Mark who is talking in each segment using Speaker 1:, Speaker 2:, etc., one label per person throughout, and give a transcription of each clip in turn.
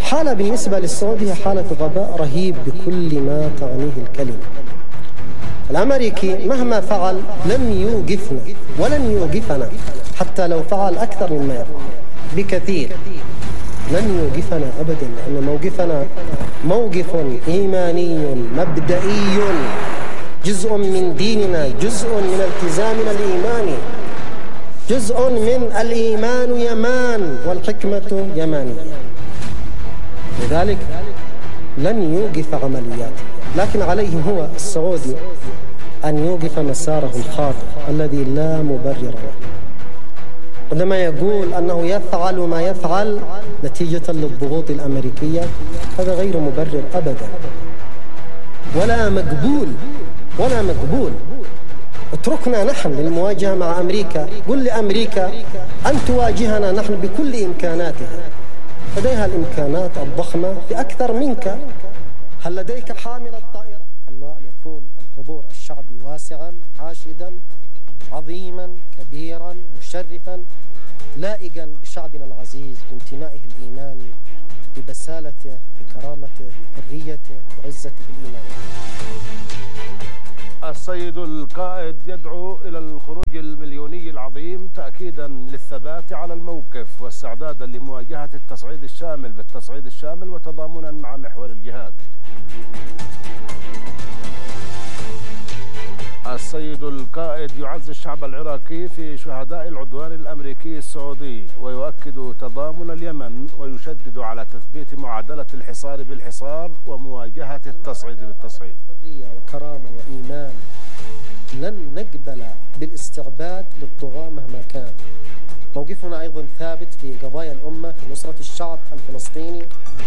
Speaker 1: الحالة بالنسبة للسعودي هي حالة غباء رهيب بكل ما تعنيه الكلمة. الأمريكي مهما فعل لم يوقفنا ولن يوقفنا، حتى لو فعل أكثر مما يفعل بكثير لن يوقفنا أبدا، لأن موقفنا موقف إيماني مبدئي، جزء من ديننا، جزء من التزامنا الإيماني، جزء من الإيمان يمان والحكمة يمانية. لذلك لن يوقف عملياته، لكن عليه هو السعودي أن يوقف مساره الخاطئ الذي لا مبرر له. عندما يقول أنه يفعل ما يفعل نتيجة للضغوط الأمريكية، هذا غير مبرر أبدا ولا مقبول ولا مقبول. اتركنا نحن للمواجهة مع أمريكا، قل لأمريكا أن تواجهنا نحن بكل إمكاناتها، لديها الإمكانات الضخمة بأكثر منك. هل لديك حامل الطائرة؟ الله أن يكون الحضور الشعبي واسعا حاشدا عظيما كبيرا مشرفا لائقا بشعبنا العزيز، بانتمائه الإيماني، ببسالته، بكرامته، بحريته، بعزته الإيمانية.
Speaker 2: السيد القائد يدعو إلى الخروج المليوني العظيم تأكيدا للثبات على الموقف واستعدادا لمواجهة التصعيد الشامل بالتصعيد الشامل وتضامنا مع محور الجهاد. السيد القائد يعزي الشعب العراقي في شهداء العدوان الأمريكي السعودي، ويؤكد تضامن اليمن، ويشدد على تثبيت معادلة الحصار بالحصار ومواجهة التصعيد بالتصعيد.
Speaker 1: حرية وكرامة وإيمان، لن نقبل بالاستعباد للطغاة مهما كان. موقفنا أيضا ثابت في قضايا الأمة، في نصرة الشعب الفلسطيني.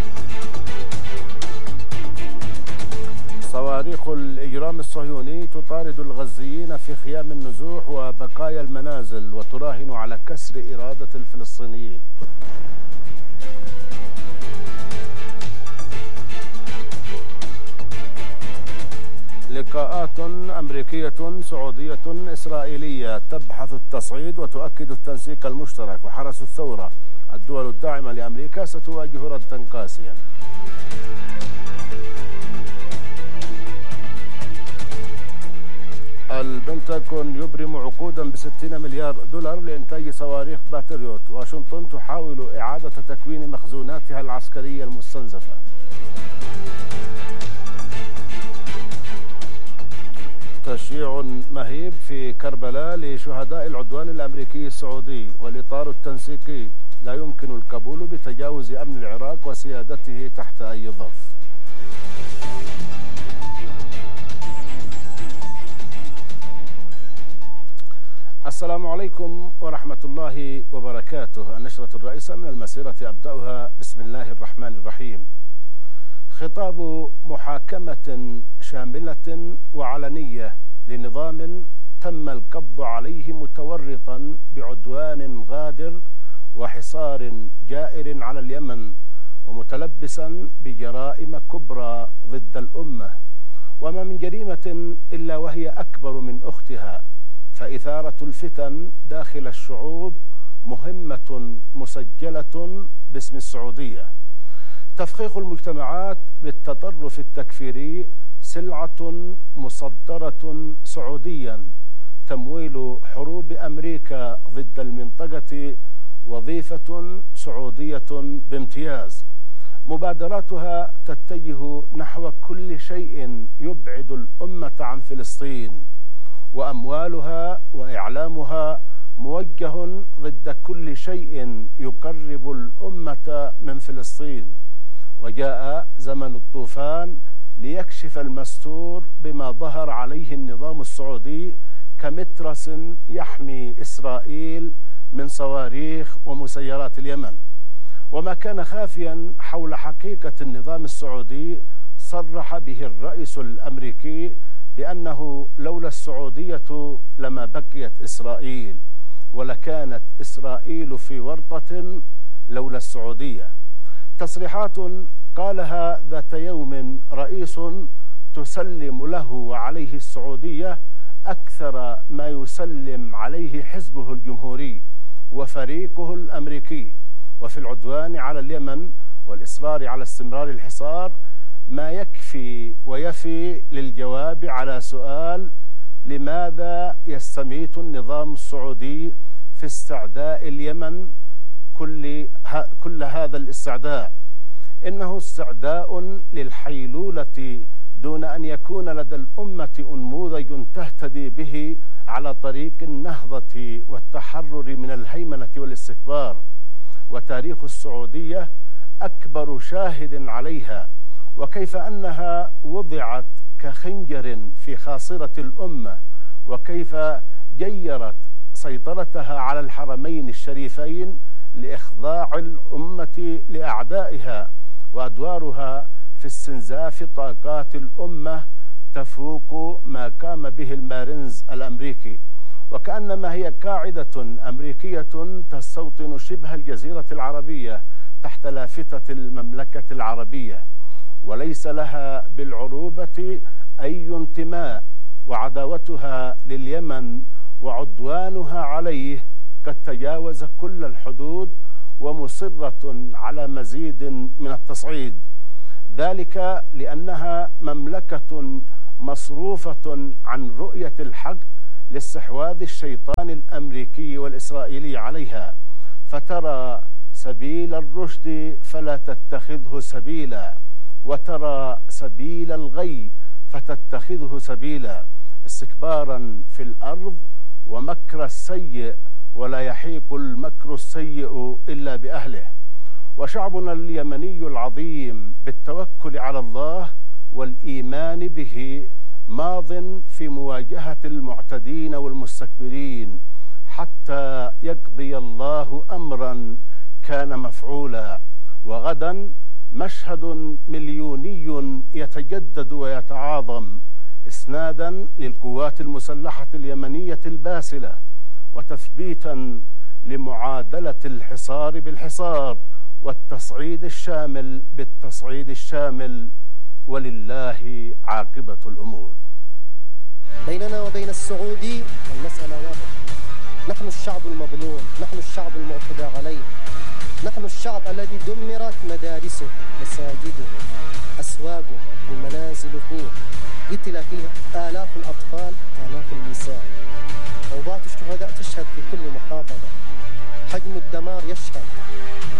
Speaker 2: صواريخ الإجرام الصهيوني تطارد الغزيين في خيام النزوح وبقايا المنازل، وتراهن على كسر إرادة الفلسطينيين. لقاءات أمريكية سعودية إسرائيلية تبحث التصعيد وتؤكد التنسيق المشترك، وحرس الثورة الدول الداعمة لأمريكا ستواجه ردا قاسيا. البنتاغون يبرم عقودا ب60 مليار دولار لإنتاج صواريخ باتريوت. واشنطن تحاول إعادة تكوين مخزوناتها العسكرية المستنزفة. تشييع مهيب في كربلاء لشهداء العدوان الأمريكي السعودي، والإطار التنسيقي لا يمكن القبول بتجاوز أمن العراق وسيادته تحت أي ظرف. السلام عليكم ورحمة الله وبركاته. النشرة الرئيسة من المسيرة أبدأها بسم الله الرحمن الرحيم. خطاب محاكمة شاملة وعلنية لنظام تم القبض عليه متورطا بعدوان غادر وحصار جائر على اليمن، ومتلبسا بجرائم كبرى ضد الأمة، وما من جريمة إلا وهي أكبر من أختها. فإثارة الفتن داخل الشعوب مهمة مسجلة باسم السعودية. تفخيخ المجتمعات بالتطرف التكفيري سلعة مصدرة سعوديا. تمويل حروب أمريكا ضد المنطقة وظيفة سعودية بامتياز. مبادراتها تتجه نحو كل شيء يبعد الأمة عن فلسطين، وأموالها وإعلامها موجه ضد كل شيء يقرب الأمة من فلسطين. وجاء زمن الطوفان ليكشف المستور بما ظهر عليه النظام السعودي كمترس يحمي إسرائيل من صواريخ ومسيرات اليمن. وما كان خافيا حول حقيقة النظام السعودي صرح به الرئيس الأمريكي بأنه لولا السعودية لما بقيت إسرائيل، ولكانت إسرائيل في ورطة لولا السعودية. تصريحات قالها ذات يوم رئيس تسلم له وعليه السعودية أكثر ما يسلم عليه حزبه الجمهوري وفريقه الأمريكي. وفي العدوان على اليمن والإصرار على استمرار الحصار ما يكفي ويفي للجواب على سؤال: لماذا يستميت النظام السعودي في استعداء اليمن كل هذا الاستعداء؟ إنه استعداء للحيلولة دون أن يكون لدى الأمة أنموذج تهتدي به على طريق النهضة والتحرر من الهيمنة والاستكبار. وتاريخ السعودية أكبر شاهد عليها، وكيف أنها وضعت كخنجر في خاصرة الأمة، وكيف جيرت سيطرتها على الحرمين الشريفين لإخضاع الأمة لأعدائها، وأدوارها في استنزاف طاقات الأمة تفوق ما قام به المارينز الأمريكي، وكأنما هي قاعدة أمريكية تستوطن شبه الجزيرة العربية تحت لافتة المملكة العربية، وليس لها بالعروبة أي انتماء، وعداوتها لليمن وعدوانها عليه قد تجاوز كل الحدود، ومصرة على مزيد من التصعيد، ذلك لأنها مملكة مصروفة عن رؤية الحق لاستحواذ الشيطان الأمريكي والإسرائيلي عليها، فترى سبيل الرشد فلا تتخذه سبيلا، وترى سبيل الغي فتتخذه سبيلا، استكبارا في الأرض ومكر السيء، ولا يحيق المكر السيء إلا بأهله. وشعبنا اليمني العظيم بالتوكل على الله والإيمان به ماض في مواجهة المعتدين والمستكبرين حتى يقضي الله أمرا كان مفعولا. وغدا مشهد مليوني يتجدد ويتعاظم إسنادا للقوات المسلحة اليمنية الباسلة، وتثبيتا لمعادلة الحصار بالحصار والتصعيد الشامل بالتصعيد الشامل، ولله عاقبة الأمور.
Speaker 1: بيننا وبين السعودي المسألة واضحة، نحن الشعب المظلوم، نحن الشعب المعتدى عليه، نحن الشعب الذي دمرت مدارسه، مساجده، أسواقه، المنازل فيه، قتل فيه آلاف الأطفال، آلاف النساء، أوبات الشهداء تشهد في كل محافظة، حجم الدمار يشهد.